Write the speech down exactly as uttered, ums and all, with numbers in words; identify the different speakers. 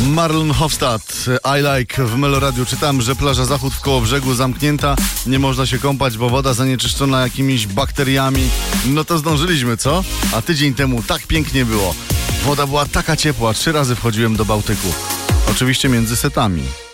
Speaker 1: Marlon Hofstad, I Like. W Meloradiu czytam, że plaża Zachód w Kołobrzegu zamknięta. Nie można się kąpać, bo woda zanieczyszczona jakimiś bakteriami. No to zdążyliśmy, co? A tydzień temu tak pięknie było. Woda była taka ciepła, trzy razy wchodziłem do Bałtyku. Oczywiście między setami.